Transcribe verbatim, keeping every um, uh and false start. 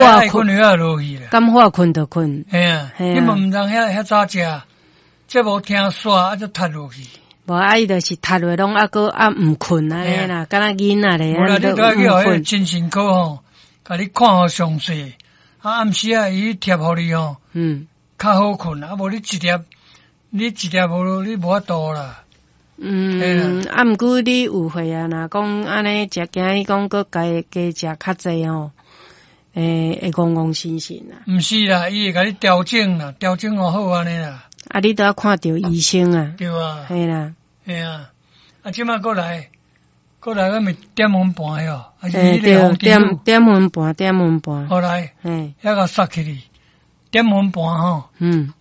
爱困就要落去啦。 敢话困就困。 嘿啊，你嘛毋通遐遐早食，这无听煞啊，就塌落去。 无啊，伊就是塌落拢啊个啊毋困安尼啦，敢若囡仔咧， 无啦，你都都要去互迄毋困。 精神科吼，甲你看互详细。啊，暗时啊，伊贴互你吼， 嗯较好困啊。无你一粒，你一粒无，你无法度啦。 嗯，啊，毋过你有会啊，若讲安尼食惊伊讲佫加加食较济吼，诶，会戆戆心心啦。 毋是啦，伊会甲你调整啦，调整好好安尼啦。 啊，你都要看着医生啊。 对啊。 嘿啦。 嘿啊，啊，即摆过来，过来，我咪点蚊半哟。 诶，对，点点蚊半，点蚊半。 后来， 嘿， 遐个杀起哩，点蚊半吼。 嗯。